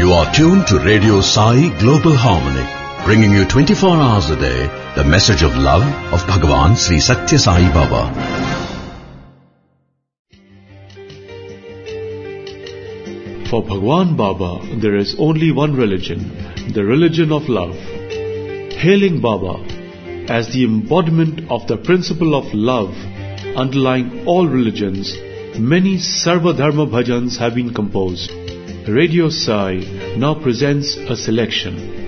You are tuned to Radio Sai Global Harmony, bringing you 24 hours a day the message of love of Bhagavan Sri Satya Sai Baba. For Bhagwan Baba, there is only one religion, the religion of love. Hailing Baba as the embodiment of the principle of love underlying all religions, many Sarva Dharma bhajans have been composed. Radio Sai now presents a selection.